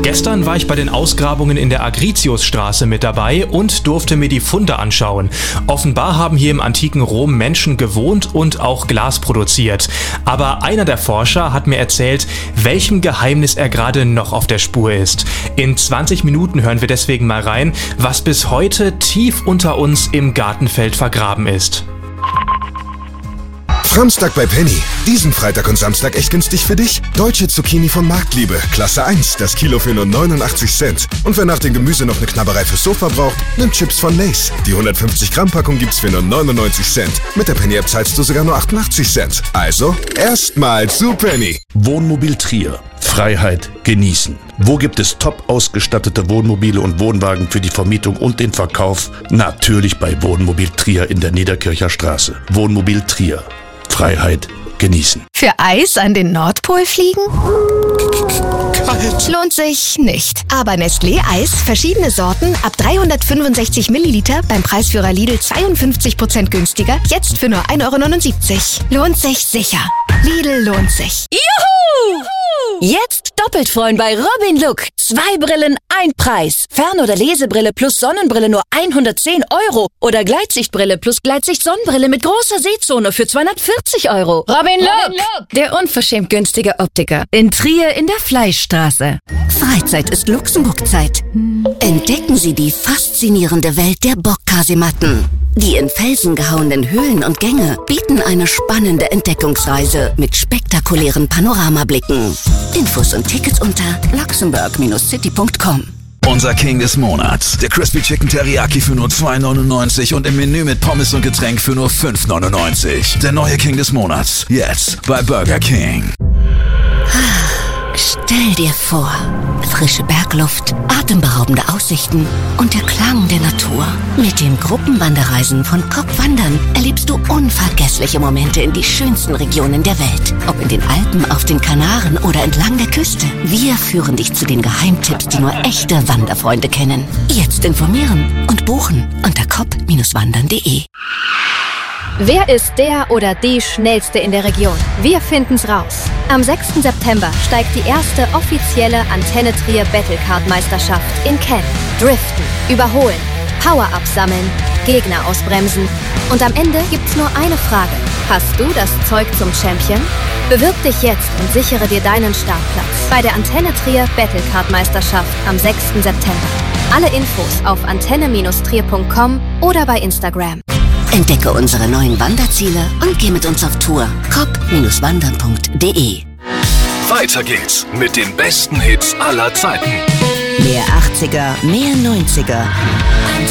Gestern war ich bei den Ausgrabungen in der Agritiusstraße mit dabei und durfte mir die Funde anschauen. Offenbar haben hier im antiken Rom Menschen gewohnt und auch Glas produziert. Aber einer der Forscher hat mir erzählt, welchem Geheimnis er gerade noch auf der Spur ist. In 20 Minuten hören wir deswegen mal rein, was bis heute tief unter uns im Gartenfeld vergraben ist. Samstag bei Penny. Diesen Freitag und Samstag echt günstig für dich? Deutsche Zucchini von Marktliebe, Klasse 1, das Kilo für nur 89 Cent. Und wer nach dem Gemüse noch eine Knabberei fürs Sofa braucht, nimmt Chips von Lay's. Die 150 Gramm Packung gibt's für nur 99 Cent. Mit der Penny-App zahlst du sogar nur 88 Cent. Also, erstmal zu Penny. Wohnmobil Trier. Freiheit genießen. Wo gibt es top ausgestattete Wohnmobile und Wohnwagen für die Vermietung und den Verkauf? Natürlich bei Wohnmobil Trier in der Niederkircher Straße. Wohnmobil Trier. Freiheit genießen. Für Eis an den Nordpol fliegen? Kalt. Lohnt sich nicht. Aber Nestlé Eis, verschiedene Sorten, ab 365 Milliliter, beim Preisführer Lidl 52% günstiger, jetzt für nur 1,79 €. Lohnt sich sicher. Lidl lohnt sich. Juhu! Jetzt doppelt freuen bei Robin Look. 2 Brillen, 1 Preis. Fern- oder Lesebrille plus Sonnenbrille nur 110 €. Oder Gleitsichtbrille plus Gleitsicht-Sonnenbrille mit großer Sehzone für 240 €. Robin Look, der unverschämt günstige Optiker. In Trier in der Fleischstraße. Freizeit ist Luxemburg-Zeit. Entdecken Sie die faszinierende Welt der Bockkasematten. Die in Felsen gehauenen Höhlen und Gänge bieten eine spannende Entdeckungsreise mit spektakulären Panoramablicken. Infos und Tickets unter luxemburg-city.com. Unser King des Monats. Der Crispy Chicken Teriyaki für nur 2,99 und im Menü mit Pommes und Getränk für nur 5,99. Der neue King des Monats. Jetzt bei Burger King. Stell dir vor, frische Bergluft, atemberaubende Aussichten und der Klang der Natur. Mit den Gruppenwanderreisen von Kopp Wandern erlebst du unvergessliche Momente in die schönsten Regionen der Welt. Ob in den Alpen, auf den Kanaren oder entlang der Küste. Wir führen dich zu den Geheimtipps, die nur echte Wanderfreunde kennen. Jetzt informieren und buchen unter kopp-wandern.de. Wer ist der oder die Schnellste in der Region? Wir finden's raus. Am 6. September steigt die erste offizielle Antenne Trier Battlecard-Meisterschaft in Cannes. Driften, überholen, Power-Up sammeln, Gegner ausbremsen. Und am Ende gibt's nur eine Frage. Hast du das Zeug zum Champion? Bewirb dich jetzt und sichere dir deinen Startplatz bei der Antenne Trier Battlecard-Meisterschaft am 6. September. Alle Infos auf antenne-trier.com oder bei Instagram. Entdecke unsere neuen Wanderziele und geh mit uns auf Tour. kopp-wandern.de. Weiter geht's mit den besten Hits aller Zeiten. Mehr 80er, mehr 90er.